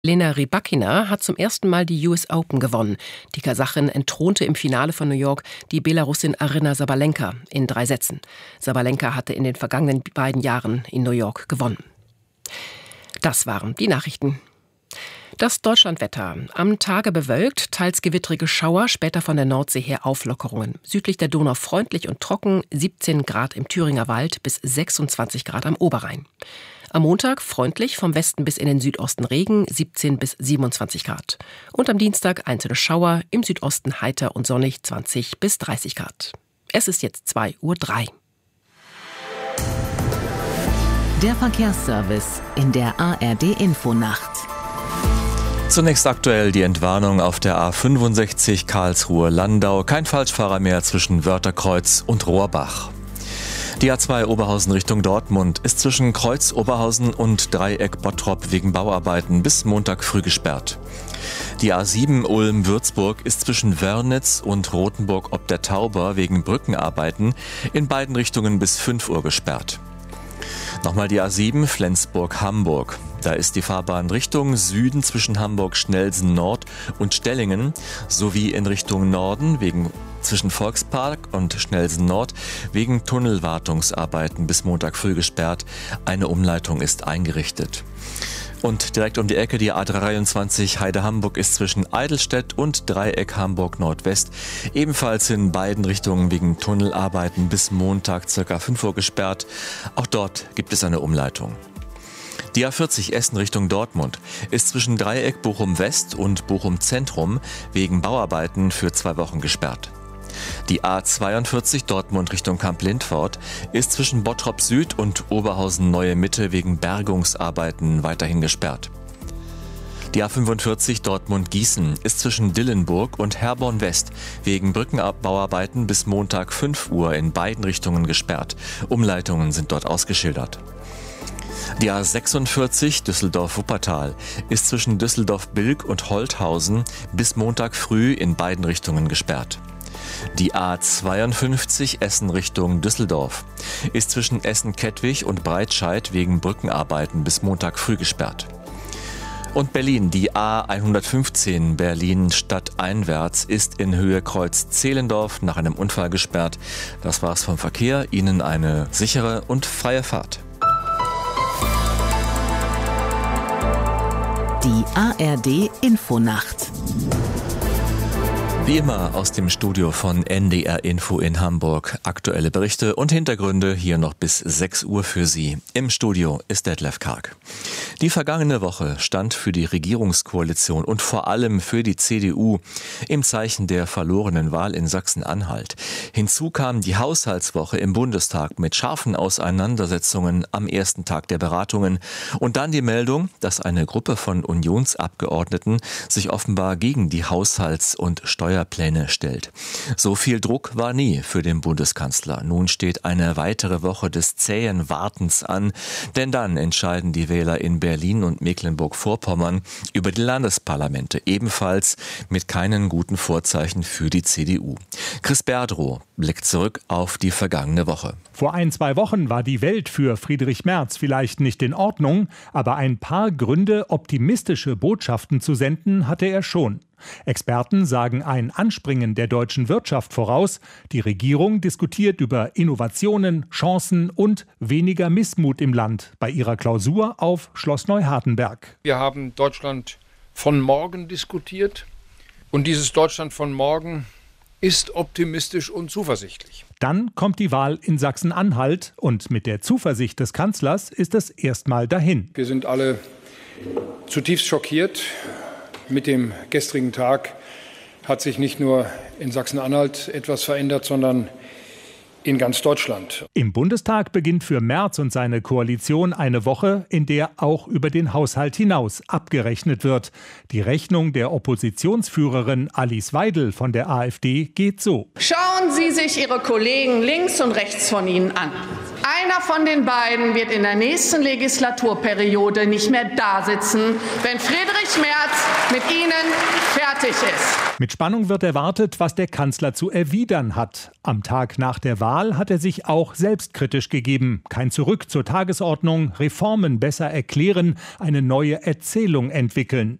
Elena Rybakina hat zum ersten Mal die US Open gewonnen. Die Kasachin entthronte im Finale von New York die Belarusin Aryna Sabalenka in 3 Sätzen. Sabalenka hatte in den vergangenen beiden Jahren in New York gewonnen. Das waren die Nachrichten. Das Deutschlandwetter. Am Tage bewölkt, teils gewittrige Schauer, später von der Nordsee her Auflockerungen. Südlich der Donau freundlich und trocken, 17 Grad im Thüringer Wald bis 26 Grad am Oberrhein. Am Montag freundlich, vom Westen bis in den Südosten Regen, 17 bis 27 Grad. Und am Dienstag einzelne Schauer, im Südosten heiter und sonnig, 20 bis 30 Grad. Es ist jetzt 2:03 Uhr. Der Verkehrsservice in der ARD-Infonacht. Zunächst aktuell die Entwarnung auf der A65 Karlsruhe-Landau. Kein Falschfahrer mehr zwischen Wörtherkreuz und Rohrbach. Die A2 Oberhausen Richtung Dortmund ist zwischen Kreuz Oberhausen und Dreieck Bottrop wegen Bauarbeiten bis Montag früh gesperrt. Die A7 Ulm-Würzburg ist zwischen Wörnitz und Rothenburg ob der Tauber wegen Brückenarbeiten in beiden Richtungen bis 5 Uhr gesperrt. Nochmal die A7 Flensburg-Hamburg. Da ist die Fahrbahn Richtung Süden zwischen Hamburg-Schnelsen Nord und Stellingen sowie in Richtung Norden zwischen Volkspark und Schnelsen Nord wegen Tunnelwartungsarbeiten bis Montag früh gesperrt. Eine Umleitung ist eingerichtet. Und direkt um die Ecke die A23 Heide-Hamburg ist zwischen Eidelstedt und Dreieck Hamburg Nordwest ebenfalls in beiden Richtungen wegen Tunnelarbeiten bis Montag ca. 5 Uhr gesperrt. Auch dort gibt es eine Umleitung. Die A40 Essen Richtung Dortmund ist zwischen Dreieck Bochum West und Bochum Zentrum wegen Bauarbeiten für 2 Wochen gesperrt. Die A42 Dortmund Richtung Kamp-Lindfort ist zwischen Bottrop Süd und Oberhausen Neue Mitte wegen Bergungsarbeiten weiterhin gesperrt. Die A45 Dortmund-Gießen ist zwischen Dillenburg und Herborn West wegen Brückenbauarbeiten bis Montag 5 Uhr in beiden Richtungen gesperrt. Umleitungen sind dort ausgeschildert. Die A46 Düsseldorf-Wuppertal ist zwischen Düsseldorf-Bilk und Holthausen bis Montag früh in beiden Richtungen gesperrt. Die A52 Essen Richtung Düsseldorf ist zwischen Essen-Kettwig und Breitscheid wegen Brückenarbeiten bis Montag früh gesperrt. Und Berlin, die A115 Berlin stadteinwärts ist in Höhe Kreuz Zehlendorf nach einem Unfall gesperrt. Das war's vom Verkehr. Ihnen eine sichere und freie Fahrt. Die ARD-Infonacht. Wie immer aus dem Studio von NDR Info in Hamburg. Aktuelle Berichte und Hintergründe hier noch bis 6 Uhr für Sie. Im Studio ist Detlef Karg. Die vergangene Woche stand für die Regierungskoalition und vor allem für die CDU im Zeichen der verlorenen Wahl in Sachsen-Anhalt. Hinzu kam die Haushaltswoche im Bundestag mit scharfen Auseinandersetzungen am ersten Tag der Beratungen und dann die Meldung, dass eine Gruppe von Unionsabgeordneten sich offenbar gegen die Haushalts- und Steuerpläne stellt. So viel Druck war nie für den Bundeskanzler. Nun steht eine weitere Woche des zähen Wartens an, denn dann entscheiden die Wähler in Berlin und Mecklenburg-Vorpommern über die Landesparlamente, ebenfalls mit keinen guten Vorzeichen für die CDU. Chris Berdrow blickt zurück auf die vergangene Woche. Vor 1-2 Wochen war die Welt für Friedrich Merz vielleicht nicht in Ordnung, aber ein paar Gründe, optimistische Botschaften zu senden, hatte er schon. Experten sagen ein Anspringen der deutschen Wirtschaft voraus. Die Regierung diskutiert über Innovationen, Chancen und weniger Missmut im Land bei ihrer Klausur auf Schloss Neuhardenberg. Wir haben Deutschland von morgen diskutiert und dieses Deutschland von morgen ist optimistisch und zuversichtlich. Dann kommt die Wahl in Sachsen-Anhalt und mit der Zuversicht des Kanzlers ist es erstmal dahin. Wir sind alle zutiefst schockiert. Mit dem gestrigen Tag hat sich nicht nur in Sachsen-Anhalt etwas verändert, sondern in ganz Deutschland. Im Bundestag beginnt für Merz und seine Koalition eine Woche, in der auch über den Haushalt hinaus abgerechnet wird. Die Rechnung der Oppositionsführerin Alice Weidel von der AfD geht so. Schauen Sie sich Ihre Kollegen links und rechts von Ihnen an. Einer von den beiden wird in der nächsten Legislaturperiode nicht mehr da sitzen, wenn Friedrich Merz mit Ihnen fertig fertig ist. Mit Spannung wird erwartet, was der Kanzler zu erwidern hat. Am Tag nach der Wahl hat er sich auch selbstkritisch gegeben. Kein Zurück zur Tagesordnung, Reformen besser erklären, eine neue Erzählung entwickeln.